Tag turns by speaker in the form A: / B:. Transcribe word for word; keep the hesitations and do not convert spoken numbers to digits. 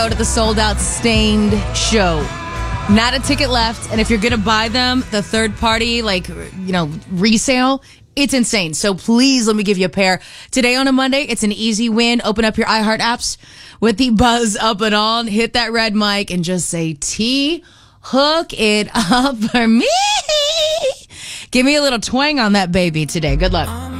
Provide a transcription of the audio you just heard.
A: Go to the sold out Stained show. Not a ticket left. And if you're going to buy them, the third party, like, you know, resale, it's insane. So please let me give you a pair. Today on a Monday, it's an easy win. Open up your iHeart apps with the buzz up and on. Hit that red mic and just say, T, hook it up for me. Give me a little twang on that baby today. Good luck.